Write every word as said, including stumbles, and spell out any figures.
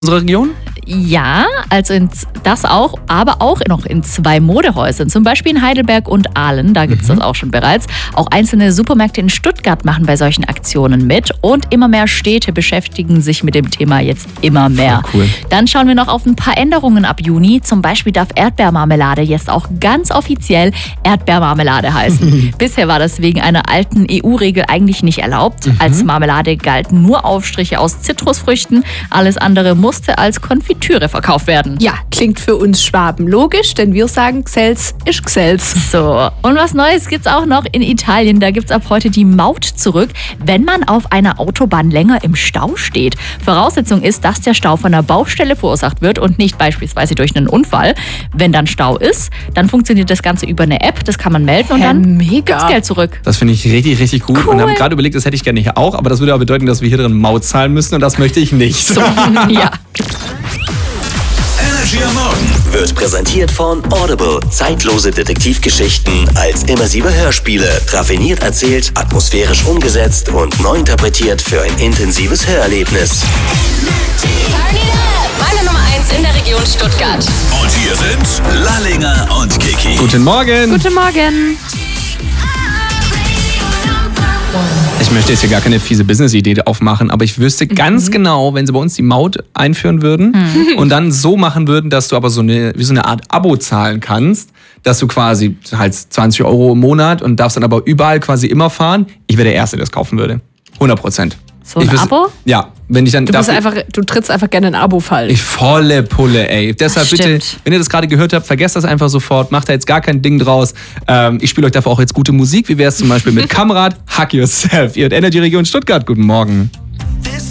unserer Region? Ja, also in, das auch, aber auch noch in zwei Modehäusern, zum Beispiel in Heidelberg und Aalen, da gibt es mhm. das auch schon bereits. Auch einzelne Supermärkte in Stuttgart machen bei solchen Aktionen mit und immer mehr Städte beschäftigen sich mit dem Thema jetzt immer mehr. Cool. Dann schauen wir noch auf ein paar Änderungen ab Juni. Zum Beispiel darf Erdbeermarmelade jetzt auch ganz offiziell Erdbeermarmelade heißen. Bisher war das wegen einer alten E U-Regel eigentlich nicht erlaubt. Mhm. Als Marmelade galten nur Aufstriche aus Zitrusfrüchten, alles andere musste als Konfitüre Türe verkauft werden. Ja, klingt für uns Schwaben logisch, denn wir sagen, Gsells ist Gsells. So, und was Neues gibt's auch noch in Italien. Da gibt's ab heute die Maut zurück, wenn man auf einer Autobahn länger im Stau steht. Voraussetzung ist, dass der Stau von einer Baustelle verursacht wird und nicht beispielsweise durch einen Unfall. Wenn dann Stau ist, dann funktioniert das Ganze über eine App, das kann man melden und Hä, dann mega. gibt's Geld zurück. Das finde ich richtig, richtig gut Cool. und habe gerade überlegt, das hätte ich gerne hier auch, aber das würde aber bedeuten, dass wir hier drin Maut zahlen müssen und das möchte ich nicht. So, ja. Energy am Morgen wird präsentiert von Audible. Zeitlose Detektivgeschichten als immersive Hörspiele. Raffiniert erzählt, atmosphärisch umgesetzt und neu interpretiert für ein intensives Hörerlebnis. Meine Nummer eins in der Region Stuttgart. Und hier sind Lallinger und Kiki. Guten Morgen. Guten Morgen. Ich möchte jetzt hier gar keine fiese Business-Idee aufmachen, aber ich wüsste ganz mhm. genau, wenn sie bei uns die Maut einführen würden mhm. und dann so machen würden, dass du aber so eine, wie so eine Art Abo zahlen kannst, dass du quasi halt zwanzig Euro im Monat und darfst dann aber überall quasi immer fahren. Ich wäre der Erste, der das kaufen würde. hundert Prozent. So ein ich wüsste, Abo? Ja. Wenn ich dann Du, bist dafür, einfach, du trittst einfach gerne ein Abo fallen. Ich volle Pulle, ey. Deshalb Das bitte, stimmt. wenn ihr das gerade gehört habt, vergesst das einfach sofort. Macht da jetzt gar kein Ding draus. Ähm, ich spiele euch dafür auch jetzt gute Musik. Wie wäre es zum Beispiel mit Kamerad, Hack Yourself. Ihr hört Energy Region Stuttgart. Guten Morgen. This